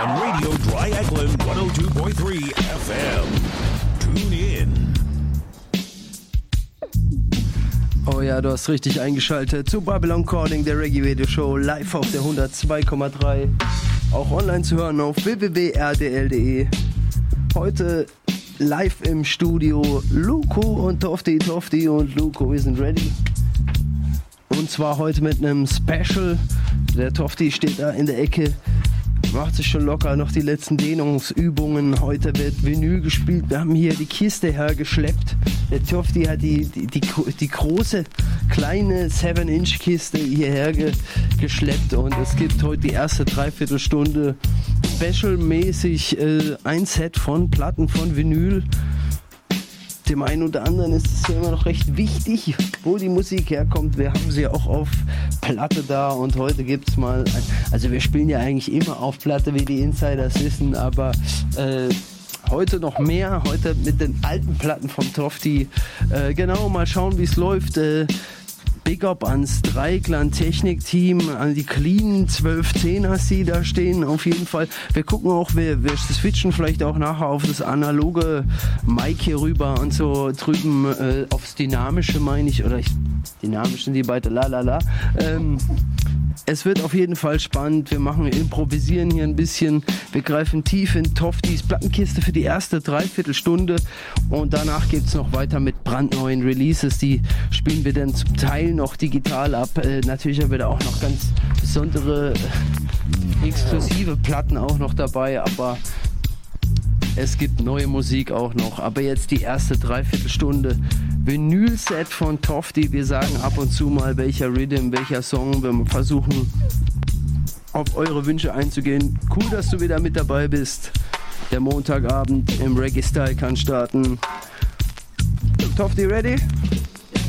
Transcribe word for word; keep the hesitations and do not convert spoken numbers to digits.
on Radio Dry Eklund one oh two point three F M. Tune in. Oh ja, du hast richtig eingeschaltet zu Babylon Calling, der Reggae Radio Show, live auf der hundertzwei Komma drei. Auch online zu hören auf w w w punkt r d l punkt d e. Heute live im Studio Luko und Tofty, Tofty und Luko, wir sind ready. Und zwar heute mit einem Special. Der Tofty steht da in der Ecke, macht sich schon locker noch die letzten Dehnungsübungen. Heute wird Vinyl gespielt. Wir haben hier die Kiste hergeschleppt. Der Tofty hat die, die, die, die große, kleine seven Inch Kiste hierher ge, geschleppt. Und es gibt heute die erste Dreiviertelstunde specialmäßig äh, ein Set von Platten von Vinyl. Dem einen oder anderen ist es ja immer noch recht wichtig, wo die Musik herkommt. Wir haben sie auch auf Platte da und heute gibt es mal, also wir spielen ja eigentlich immer auf Platte, wie die Insiders wissen, aber äh, heute noch mehr, heute mit den alten Platten vom Tofty. Äh, genau, mal schauen, wie es läuft. Äh, Big Up ans Dreiklang Technik-Team, an die cleanen zwölf Zehners, die da stehen, auf jeden Fall. Wir gucken auch, wir, wir switchen vielleicht auch nachher auf das analoge Mic hier rüber und so drüben äh, aufs Dynamische, meine ich, oder ich, dynamisch sind die beide, la la la. Ähm, es wird auf jeden Fall spannend, wir machen, improvisieren hier ein bisschen, wir greifen tief in Toftys Plattenkiste für die erste Dreiviertelstunde und danach geht es noch weiter mit brandneuen Releases, die spielen wir dann zum Teil noch digital ab. Äh, natürlich haben wir da auch noch ganz besondere, äh, exklusive Platten auch noch dabei, aber es gibt neue Musik auch noch. Aber jetzt die erste Dreiviertelstunde Vinyl-Set von Tofty. Wir sagen ab und zu mal, welcher Rhythm, welcher Song. Wir versuchen auf eure Wünsche einzugehen. Cool, dass du wieder mit dabei bist. Der Montagabend im Reggae-Style kann starten. Tofty ready?